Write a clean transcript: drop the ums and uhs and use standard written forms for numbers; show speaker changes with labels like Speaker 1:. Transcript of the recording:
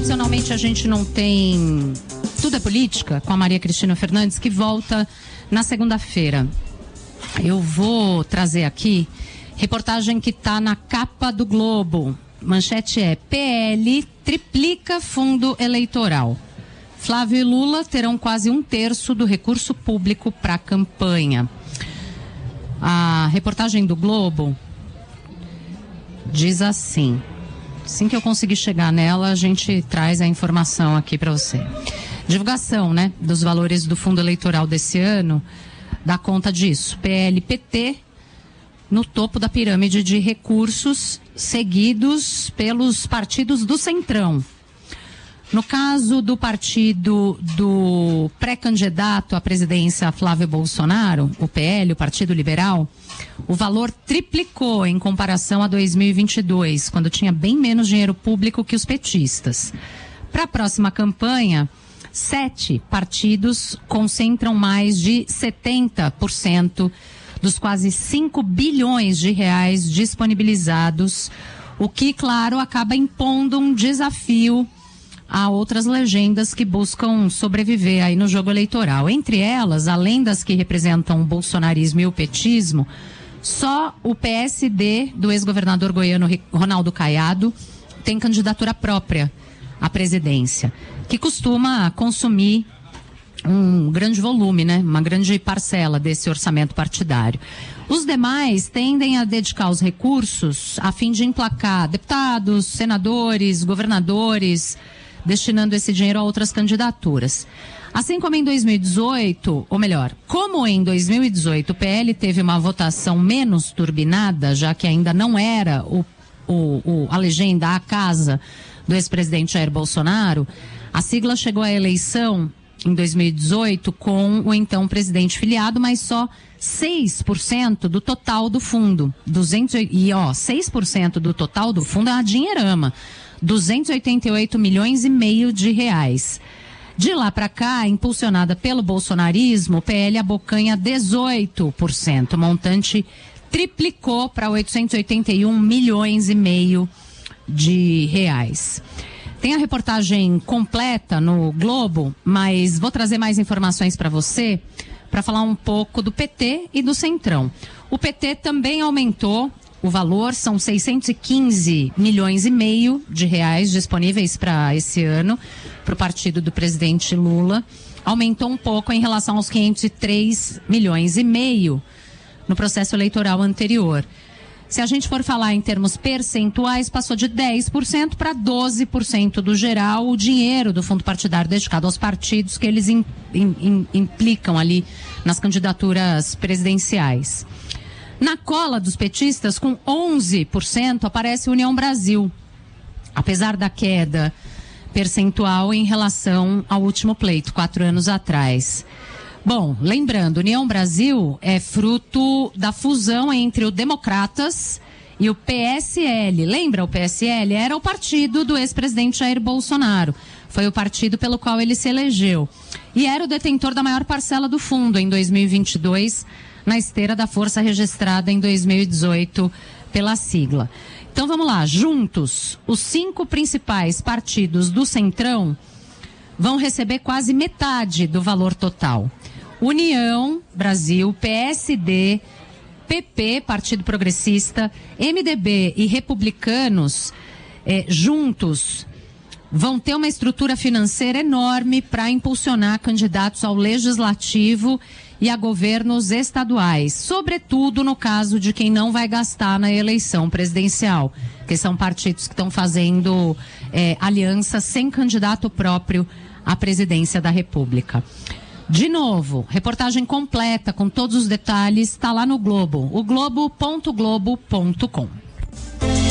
Speaker 1: Tradicionalmente a gente não tem Tudo é Política com a Maria Cristina Fernandes, que volta na segunda-feira. Eu vou trazer aqui reportagem que está na capa do Globo. Manchete é: PL triplica fundo eleitoral. Flávio e Lula terão quase 1/3 do recurso público para a campanha. A reportagem do Globo diz assim. Assim que eu conseguir chegar nela, a gente traz a informação aqui para você. Divulgação, né, dos valores do fundo eleitoral desse ano dá conta disso. PL e PT no topo da pirâmide de recursos, seguidos pelos partidos do Centrão. No caso do partido do pré-candidato à presidência Flávio Bolsonaro, o PL, o Partido Liberal, o valor triplicou em comparação a 2022, quando tinha bem menos dinheiro público que os petistas. Para a próxima campanha, 7 partidos concentram mais de 70% dos quase 5 bilhões de reais disponibilizados, o que, claro, acaba impondo um desafio a outras legendas que buscam sobreviver aí no jogo eleitoral. Entre elas, além das que representam o bolsonarismo e o petismo, só o PSD do ex-governador goiano Ronaldo Caiado tem candidatura própria à presidência, que costuma consumir um grande volume, né? Uma grande parcela desse orçamento partidário. Os demais tendem a dedicar os recursos a fim de emplacar deputados, senadores, governadores, destinando esse dinheiro a outras candidaturas. Assim como em 2018, ou melhor, como em 2018 o PL teve uma votação menos turbinada, já que ainda não era a legenda, a casa do ex-presidente Jair Bolsonaro, a sigla chegou à eleição em 2018 com o então presidente filiado, mas só 6% do total do fundo. 6% do total do fundo é uma dinheirama. 288 milhões e meio de reais. De lá para cá, impulsionada pelo bolsonarismo, o PL abocanha 18%. O montante triplicou para 881 milhões e meio de reais. Tem a reportagem completa no Globo, mas vou trazer mais informações para você, para falar um pouco do PT e do Centrão. O PT também aumentou o valor, são 615 milhões e meio de reais disponíveis para esse ano, para o partido do presidente Lula. Aumentou um pouco em relação aos 503 milhões e meio no processo eleitoral anterior. Se a gente for falar em termos percentuais, passou de 10% para 12% do geral o dinheiro do fundo partidário dedicado aos partidos que eles implicam ali nas candidaturas presidenciais. Na cola dos petistas, com 11%, aparece União Brasil, apesar da queda percentual em relação ao último pleito, 4 anos atrás. Bom, lembrando, União Brasil é fruto da fusão entre o Democratas e o PSL. Lembra, o PSL era o partido do ex-presidente Jair Bolsonaro. Foi o partido pelo qual ele se elegeu. E era o detentor da maior parcela do fundo em 2022, na esteira da força registrada em 2018 pela sigla. Então vamos lá, juntos, os 5 principais partidos do Centrão vão receber quase metade do valor total. União Brasil, PSD, PP, Partido Progressista, MDB e Republicanos, juntos, vão ter uma estrutura financeira enorme para impulsionar candidatos ao Legislativo e a governos estaduais, sobretudo no caso de quem não vai gastar na eleição presidencial, que são partidos que estão fazendo aliança sem candidato próprio à presidência da República. De novo, reportagem completa com todos os detalhes está lá no Globo, o globo.globo.com.